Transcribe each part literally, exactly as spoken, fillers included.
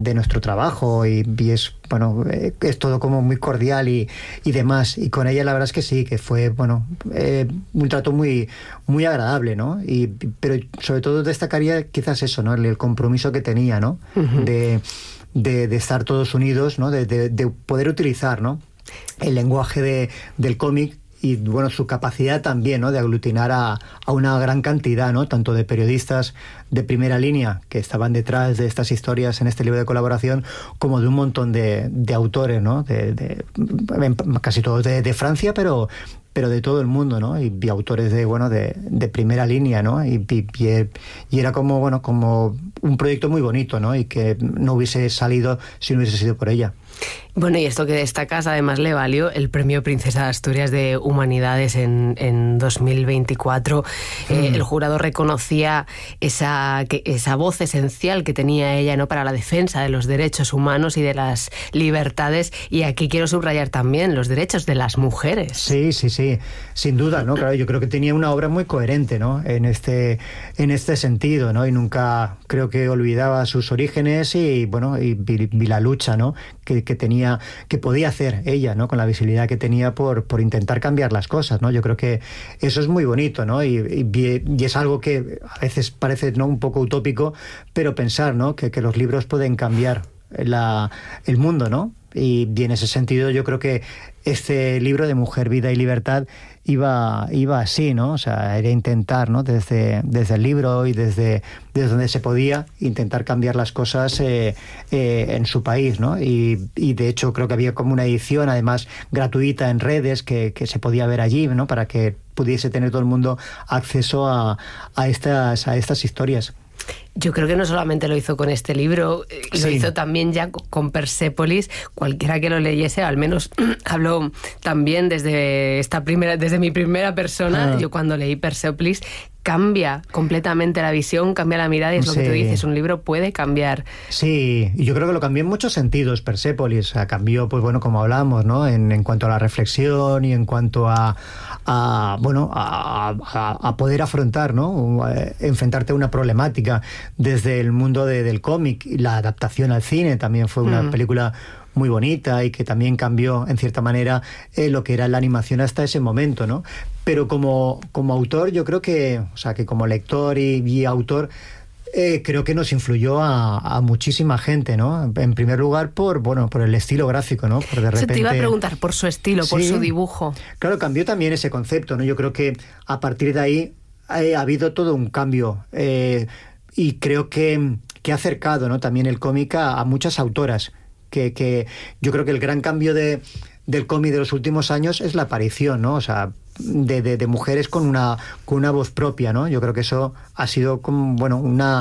de nuestro trabajo y, y es, bueno, eh, es todo como muy cordial y, y demás. Y con ella la verdad es que sí, que fue, bueno, eh, un trato muy, muy agradable, ¿no? Y, pero sobre todo destacaría quizás eso, ¿no? El, el compromiso que tenía, ¿no? Uh-huh. De, de, de estar todos unidos, ¿no? De, de, de poder utilizar, ¿no? El lenguaje de, del cómic y, bueno, su capacidad también, ¿no? De aglutinar a, a una gran cantidad, ¿no? Tanto de periodistas de primera línea que estaban detrás de estas historias en este libro de colaboración, como de un montón de, de autores, ¿no? De, de, casi todos de, de Francia, pero pero de todo el mundo, ¿no? Y, y autores de, bueno, de, de primera línea, ¿no? Y, y, y era como, bueno, como un proyecto muy bonito, ¿no? Y que no hubiese salido si no hubiese sido por ella. Bueno, y esto que destacas además le valió el Premio Princesa de Asturias de Humanidades en, en dos mil veinticuatro. Mm. Eh, el jurado reconocía esa, que, esa voz esencial que tenía ella, ¿no? Para la defensa de los derechos humanos y de las libertades. Y aquí quiero subrayar también los derechos de las mujeres. Sí, sí, sí, sin duda, ¿no? Claro, yo creo que tenía una obra muy coherente, ¿no? En este, en este sentido, ¿no? Y nunca creo que olvidaba sus orígenes y, bueno, y, y, y la lucha, ¿no? Que, que tenía, que podía hacer ella, ¿no? Con la visibilidad que tenía por, por intentar cambiar las cosas, ¿no? Yo creo que eso es muy bonito, ¿no? Y, y, y es algo que a veces parece, ¿no? Un poco utópico, pero pensar, ¿no? Que, que los libros pueden cambiar la, el mundo, ¿no? Y, y en ese sentido yo creo que este libro de Mujer, Vida y Libertad iba, iba así, ¿no? O sea, era intentar, ¿no? Desde, desde el libro y desde, desde donde se podía, intentar cambiar las cosas eh, eh, en su país, ¿no? Y, y de hecho creo que había como una edición, además gratuita en redes, que, que se podía ver allí, ¿no? Para que pudiese tener todo el mundo acceso a, a, estas, a estas historias. Yo creo que no solamente lo hizo con este libro, lo sí. hizo también ya con Persépolis. Cualquiera que lo leyese, al menos hablo también desde esta primera, desde mi primera persona. Ah. Yo cuando leí Persépolis, cambia completamente la visión, cambia la mirada y es lo sí. que tú dices, un libro puede cambiar. Sí, y yo creo que lo cambió en muchos sentidos, Persépolis. O sea, cambió, pues bueno, como hablamos, ¿no? En, en cuanto a la reflexión y en cuanto a, a bueno, a, a, a poder afrontar, ¿no? A enfrentarte a una problemática desde el mundo de, del cómic. Y la adaptación al cine también fue una mm. película muy bonita y que también cambió, en cierta manera, eh, lo que era la animación hasta ese momento, ¿no? Pero como, como autor, yo creo que, o sea, que como lector y, y autor, eh, creo que nos influyó a, a muchísima gente, ¿no? En primer lugar, por, bueno, por el estilo gráfico, ¿no? Por de repente... Se te iba a preguntar por su estilo, sí, por su dibujo. Claro, cambió también ese concepto, ¿no? Yo creo que a partir de ahí eh, ha habido todo un cambio eh, y creo que, que ha acercado, ¿no? También el cómic a, a muchas autoras. Que, que yo creo que el gran cambio de, del cómic de los últimos años es la aparición, ¿no? O sea, de, de, de mujeres con una, con una voz propia, ¿no? Yo creo que eso ha sido como, bueno, una,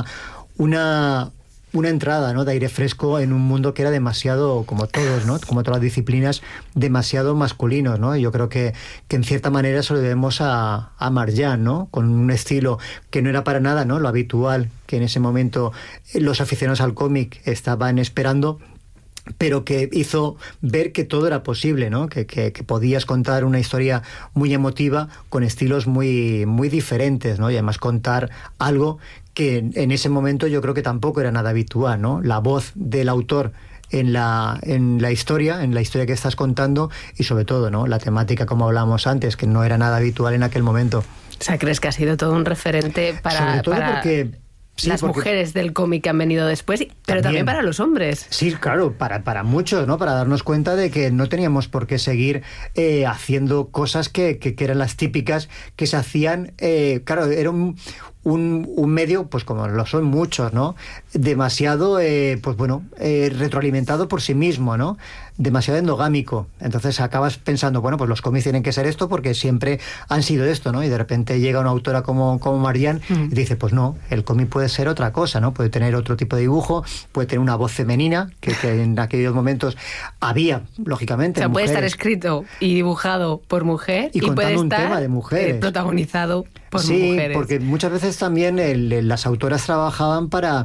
una, una entrada, ¿no? De aire fresco en un mundo que era demasiado, como todos, ¿no? Como todas las disciplinas, demasiado masculinos, ¿no? Y yo creo que, que en cierta manera se lo debemos a, a Marjan, ¿no? Con un estilo que no era para nada, ¿no? Lo habitual que en ese momento los aficionados al cómic estaban esperando, pero que hizo ver que todo era posible, ¿no? Que, que, que podías contar una historia muy emotiva con estilos muy, muy diferentes, ¿no? Y además contar algo que en ese momento yo creo que tampoco era nada habitual, ¿no? La voz del autor en la, en la historia, en la historia que estás contando y sobre todo, ¿no? La temática, como hablábamos antes, que no era nada habitual en aquel momento. O sea, ¿crees que ha sido todo un referente para... Sobre todo para... porque... Sí, las porque... mujeres del cómic que han venido después, pero también, también para los hombres. Sí, claro, para, para muchos, ¿no? Para darnos cuenta de que no teníamos por qué seguir eh, haciendo cosas que, que, que eran las típicas que se hacían. Eh, claro, era un, un, un medio, pues como lo son muchos, ¿no? Demasiado, eh, pues bueno, eh, retroalimentado por sí mismo, ¿no? Demasiado endogámico. Entonces acabas pensando, bueno, pues los cómics tienen que ser esto porque siempre han sido esto, ¿no? Y de repente llega una autora como, como Marjan mm. y dice, pues no, el cómic puede ser otra cosa, ¿no? Puede tener otro tipo de dibujo, puede tener una voz femenina, que, que en aquellos momentos había, lógicamente. O sea, mujeres. Puede estar escrito y dibujado por mujer y, y puede un estar tema de mujeres. Eh, protagonizado por sí, mujeres. Sí, porque muchas veces también el, las autoras trabajaban para...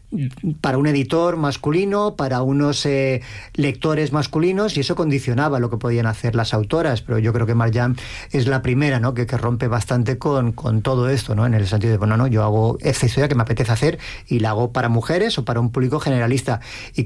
para un editor masculino, para unos eh, lectores masculinos, y eso condicionaba lo que podían hacer las autoras, pero yo creo que Marjan es la primera, ¿no? que, que rompe bastante con, con todo esto, ¿no? En el sentido de, bueno, no, yo hago esta historia que me apetece hacer y la hago para mujeres o para un público generalista, y